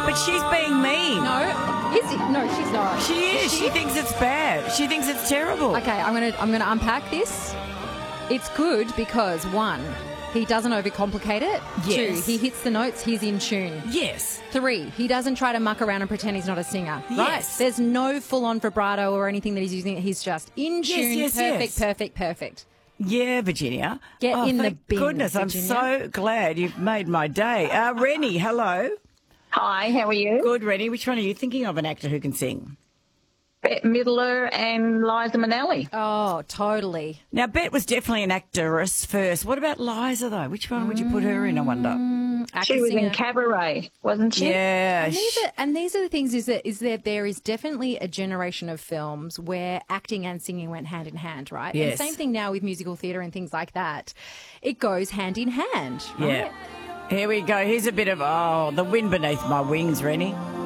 but she's being mean. No, she's not. She is. She thinks it's bad. She thinks it's terrible. Okay, I'm gonna unpack this. It's good because 1, he doesn't overcomplicate it. Yes. 2, he hits the notes, he's in tune. Yes. 3, he doesn't try to muck around and pretend he's not a singer. Yes. Right? There's no full-on vibrato or anything that he's using. He's just in tune, yes. perfect. Yeah, Virginia. Get in the thank bin, goodness, Virginia. I'm so glad you've made my day. Rennie, hello. Hi, how are you? Good, Rennie. Which one are you thinking of, an actor who can sing? Bette Midler and Liza Minnelli. Oh, totally. Now, Bette was definitely an actress first. What about Liza, though? Which one would you put her in, I wonder? She was in Cabaret, wasn't she? Yeah. And these are the things is that there is definitely a generation of films where acting and singing went hand in hand, right? Yes. And same thing now with musical theatre and things like that. It goes hand in hand, right? Yeah. Here we go. Here's a bit of, the wind beneath my wings, Rennie.